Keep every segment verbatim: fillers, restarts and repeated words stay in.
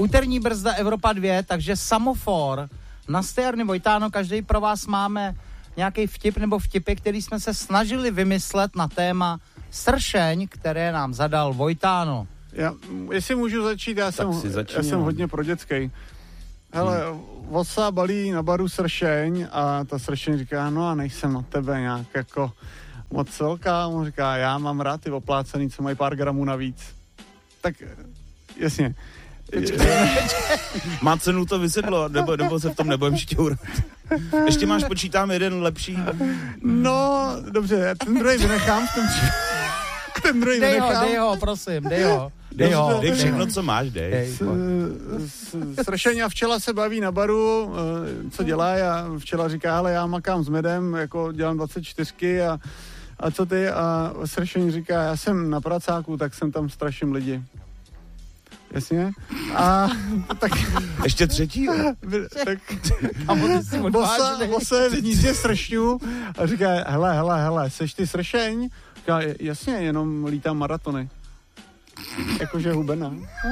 úterní brzda Evropa dva, takže samofor. Nasty, Jarny, Vojtáno, každý pro vás máme nějaký vtip nebo vtipy, který jsme se snažili vymyslet na téma sršeň, které nám zadal Vojtáno. Já, jestli můžu začít, já, jsem, já jsem hodně pro dětský. Hele, hmm. vosa balí na baru sršeň a ta sršeň říká, no a nejsem na tebe nějak jako moc velká. On říká, já mám rád ty oplácený, co mají pár gramů navíc. Tak jasně. Má cenu to vysvětlovat, nebo, nebo se v tom nebudem šťourat. Ještě máš, počítám, jeden lepší. No, dobře, ten druhý vynechám v tom ten druhý dej vynechám. Ho, dej ho, prosím, dej ho. Dej ho. Dej všechno, co máš, dej. dej Sršeň a včela se baví na baru, co dělá, a včela říká, hele, já makám s medem, jako dělám dvacet čtyřky a, a co ty? A sršeň říká, já jsem na pracáku, tak jsem tam straším lidi. Jasně? A tak... Ještě třetí? Tak... Bosa, bosa je v hnízdě sršňů a říká, hele, hele, hele, seš ty sršeň? Říká, jasně, jenom lítám maratony. Jakože hubená.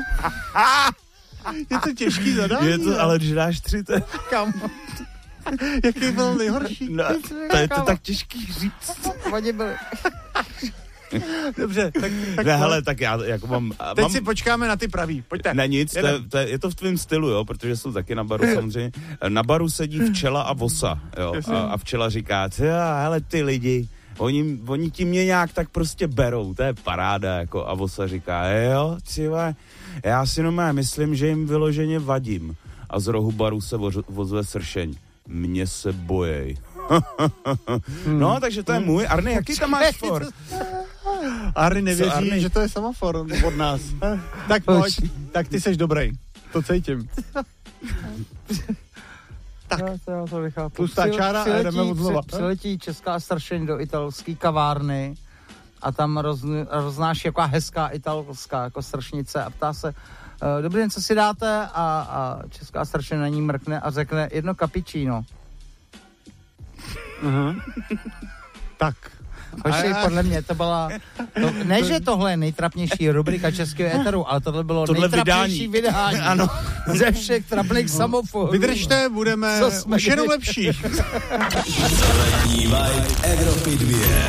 Je to těžký zadání. Je to, ale když dáš tři, to je... Kam? Jaký byl nejhorší? No, to je to tak těžký říct. Oni byli... Dobře, tak... tak ne, hele, tak já jako mám... Teď mám, si počkáme na ty pravý, pojďte. Ne, nic, to je, to je, je to v tvém stylu, jo, protože jsou taky na baru samozřejmě. Na baru sedí včela a vosa, jo, a, a včela říká, hele, ty lidi, oni, oni ti mě nějak tak prostě berou, to je paráda, jako, a vosa říká, jo, třeba, já si normálně myslím, že jim vyloženě vadím. A z rohu baru se vozve sršeň. Mě se bojej. No, takže to je můj. Arny, jaký tam máš for? Arny nevěří, Arny? Že to je semafor od nás. Tak pojď, tak ty seš dobrý. To cítím. Tak. Já to vychápu. Tlustá čára a jdeme od znova. Přiletí česká sršeň do italské kavárny a tam roz, roznáší jaká hezká italská jako sršnice a ptá se, dobrý den, co si dáte? A, a česká sršeň na ní mrkne a řekne jedno cappuccino. Uh-huh. Tak. Hoši, podle mě to byla... To, ne, že tohle je nejtrapnější rubrika českého éteru, ale tohle bylo tohle nejtrapnější vydání. vydání. Ano. Ze všech trapných samoforů. Vydržte, budeme už jenom lepší. Evropy dva.